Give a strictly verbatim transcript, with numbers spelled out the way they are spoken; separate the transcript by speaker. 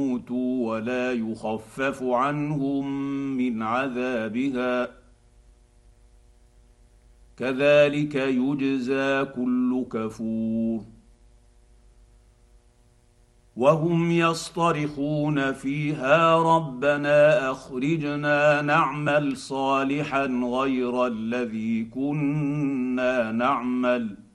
Speaker 1: يموتوا ولا يخفف عنهم من عذابها كذلك يجزى كل كفور. وهم يصطرخون فيها ربنا اخرجنا نعمل صالحا غير الذي كنا نعمل